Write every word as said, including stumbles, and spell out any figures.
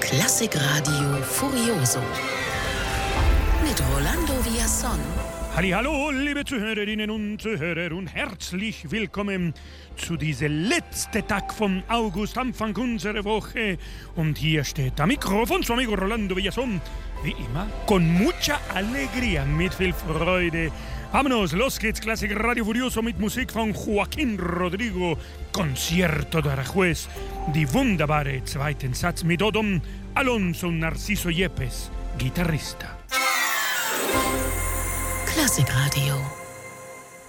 Klassikradio Furioso mit Rolando Villazón. Hallihallo, liebe Zuhörerinnen und Zuhörer, und herzlich willkommen zu diesem letzten Tag von August, Anfang unserer Woche. Und hier steht am Mikrofon su amigo Rolando Villazón, wie immer, con mucha alegría, mit viel Freude. Vámonos, los geht's, Klassik Radio Furioso mit Musik von Joaquín Rodrigo, Concierto de Aranjuez, die wunderbare zweiten Satz mit Odom Alonso Narciso Yepes, Gitarrista. Klassikradio.